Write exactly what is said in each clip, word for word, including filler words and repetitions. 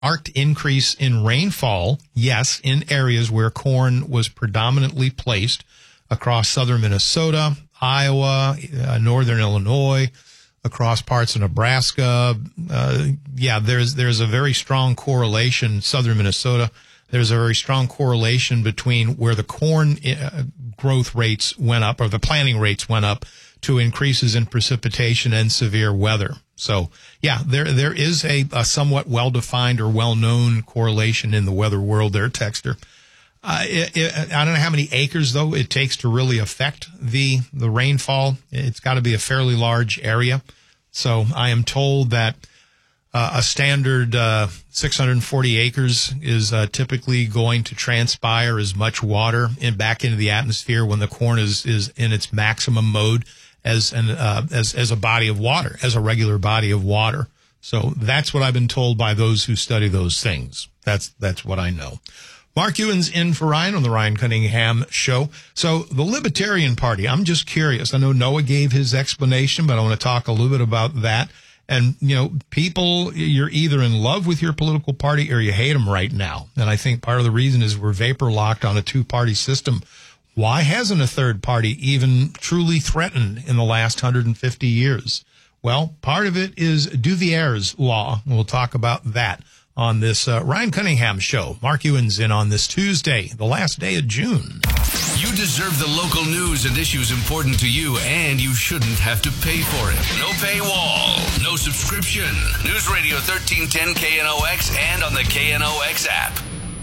marked increase in rainfall, yes, in areas where corn was predominantly placed across southern Minnesota, Iowa, uh, northern Illinois, across parts of Nebraska. Uh, yeah, there's there's a very strong correlation, southern Minnesota. There's a very strong correlation between where the corn uh, growth rates went up, or the planting rates went up, to increases in precipitation and severe weather. So, yeah, there there is a, a somewhat well-defined or well-known correlation in the weather world there, Texter. Uh, it, it, I don't know how many acres, though, it takes to really affect the, the rainfall. It's got to be a fairly large area. So I am told that uh, a standard uh, six hundred forty acres is uh, typically going to transpire as much water in, back into the atmosphere when the corn is, is in its maximum mode as an uh, as as a body of water, as a regular body of water. So that's what I've been told by those who study those things. That's that's what I know. Mark Ewan's in for Ryan on the Ryan Cunningham Show. So the Libertarian Party, I'm just curious. I know Noah gave his explanation, but I want to talk a little bit about that. And, you know, people, you're either in love with your political party or you hate them right now. And I think part of the reason is we're vapor locked on a two-party system. Why hasn't a third party even truly threatened in the last one hundred fifty years? Well, part of it is Duvier's Law. We'll talk about that on this uh, Ryan Cunningham Show. Mark Ewan's in on this Tuesday, the last day of June. You deserve the local news and issues important to you, and you shouldn't have to pay for it. No paywall, no subscription. News Radio thirteen ten K N O X and on the K N O X app.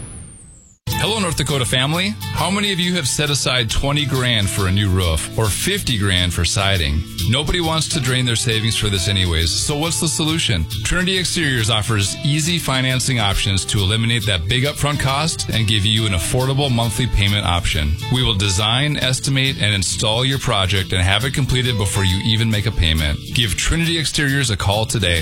Hello, North Dakota family. How many of you have set aside twenty grand for a new roof or fifty grand for siding? Nobody wants to drain their savings for this anyways, so what's the solution? Trinity Exteriors offers easy financing options to eliminate that big upfront cost and give you an affordable monthly payment option. We will design, estimate, and install your project and have it completed before you even make a payment. Give Trinity Exteriors a call today.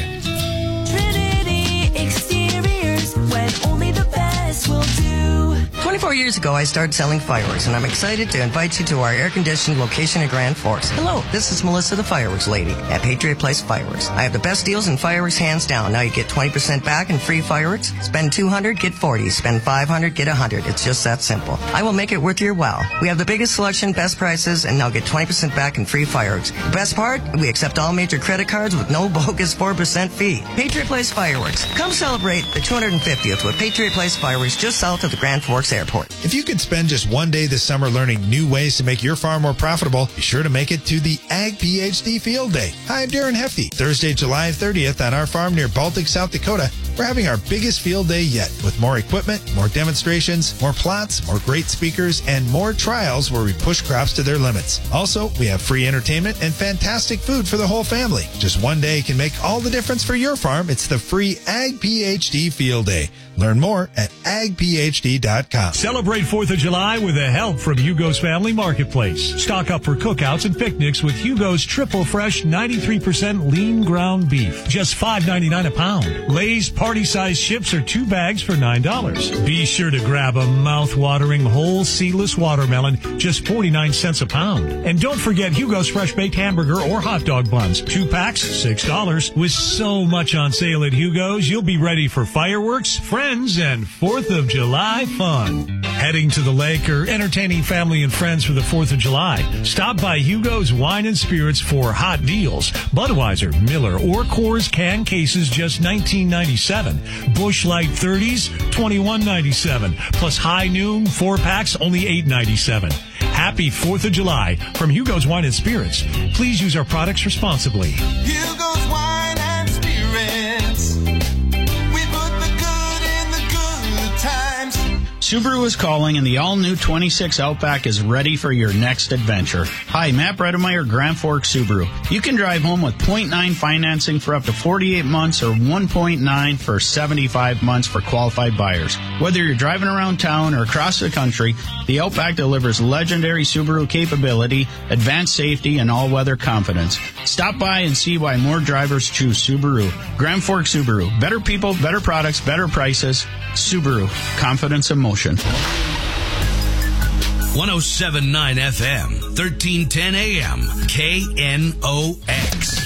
Trinity Exteriors, when only the best will do. twenty-four years ago, I started selling fireworks, and I'm excited to invite you to our air-conditioned location in Grand Forks. Hello, this is Melissa, the fireworks lady at Patriot Place Fireworks. I have the best deals in fireworks, hands down. Now you get twenty percent back in free fireworks. Spend two hundred, get forty. Spend five hundred, get one hundred. It's just that simple. I will make it worth your while. We have the biggest selection, best prices, and now get twenty percent back in free fireworks. The best part? We accept all major credit cards with no bogus four percent fee. Patriot Place Fireworks. Come celebrate the two hundred fiftieth with Patriot Place Fireworks just south of the Grand Forks Airport. If you could spend just one day this summer learning new ways to make your farm more profitable, be sure to make it to the Ag PhD Field Day. Hi, I'm Darren Hefty. Thursday, July thirtieth at our farm near Baltic, South Dakota, we're having our biggest field day yet with more equipment, more demonstrations, more plots, more great speakers, and more trials where we push crops to their limits. Also, we have free entertainment and fantastic food for the whole family. Just one day can make all the difference for your farm. It's the free Ag PhD Field Day. Learn more at ag p h d dot com. Celebrate fourth of July with the help from Hugo's Family Marketplace. Stock up for cookouts and picnics with Hugo's Triple Fresh ninety-three percent lean ground beef. Just five ninety-nine a pound. Lay's party-sized chips are two bags for nine dollars. Be sure to grab a mouth-watering whole seedless watermelon, just forty-nine cents a pound. And don't forget Hugo's Fresh Baked Hamburger or hot dog buns. Two packs, six dollars. With so much on sale at Hugo's, you'll be ready for fireworks, friends, and fourth of July fun. Heading to the lake or entertaining family and friends for the fourth of July? Stop by Hugo's Wine and Spirits for hot deals. Budweiser, Miller, or Coors can cases just nineteen ninety-seven. Busch Light thirties, twenty-one ninety-seven. Plus High Noon, four packs, only eight ninety-seven. Happy fourth of July from Hugo's Wine and Spirits. Please use our products responsibly. Hugo's Wine and Spirits. Subaru is calling, and the all-new twenty-six Outback is ready for your next adventure. Hi, Matt Bredemeyer, Grand Forks Subaru. You can drive home with zero point nine financing for up to forty-eight months or one point nine for seventy-five months for qualified buyers. Whether you're driving around town or across the country, the Outback delivers legendary Subaru capability, advanced safety, and all-weather confidence. Stop by and see why more drivers choose Subaru. Grand Forks Subaru. Better people, better products, better prices. Subaru. Confidence in motion. one oh seven point nine F M, thirteen ten A M, K N O X.